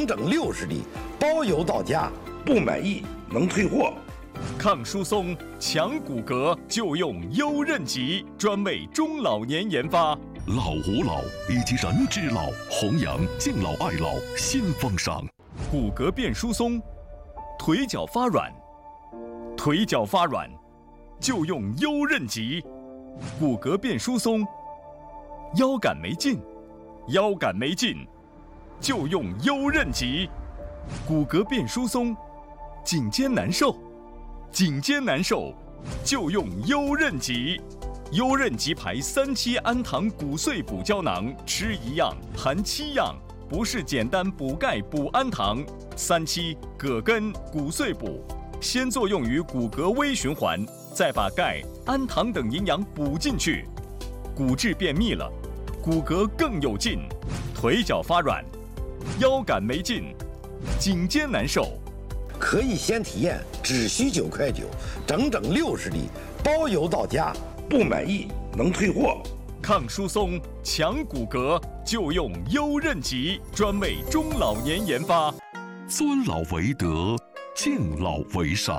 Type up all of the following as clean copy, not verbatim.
整整60粒，包邮到家，不满意能退货。 抗疏松、强骨骼就用优韧极，专为中老年研发。 老吾老以及人之老，弘扬敬老爱老新风尚。 骨骼变疏松，腿脚发软，腿脚发软就用优韧极。骨骼变疏松，腰杆没劲，腰杆没劲就用优韧极。骨骼变疏松，颈肩难受，颈肩难受就用优韧极。优韧极牌3期氨糖骨碎补胶囊，吃1样含7样，不是简单补钙补氨糖。3期葛根骨碎补，先作用于骨骼微循环，再把钙、氨糖等营养补进去，骨质变密了，骨骼更有劲。腿脚发软，腰杆没劲，颈肩难受， 可以先体验，只需9块9，整整60粒，包邮到家，不满意能退货。 抗疏松、强骨骼就用优韧极，专为中老年研发。 尊老为德，敬老为善。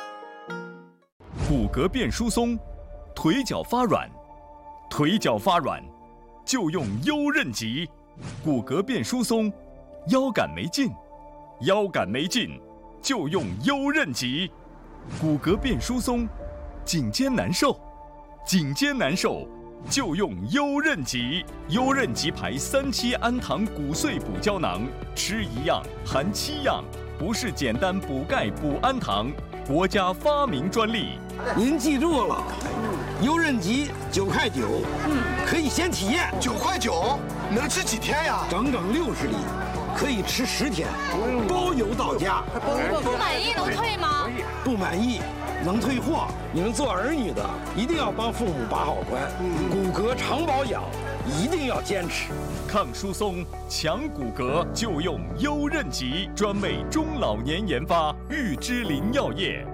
骨骼变疏松，腿脚发软，腿脚发软就用优韧极。骨骼变疏松，腰杆没劲，腰杆没劲就用优韧极。骨骼变疏松，颈肩难受，颈肩难受就用优韧极。优韧极牌3期氨糖骨碎补胶囊，吃1样含7样，不是简单补钙补氨糖，国家发明专利。 您记住了，优韧极9块9，可以先体验。 9块9，能吃几天呀？ 整整60粒，可以吃10天，包邮到家。 不满意能退吗？ 不满意能退货。你们做儿女的一定要帮父母把好关，骨骼常保养一定要坚持。 抗疏松、强骨骼就用优韧极，专为中老年研发。玉芝林药业。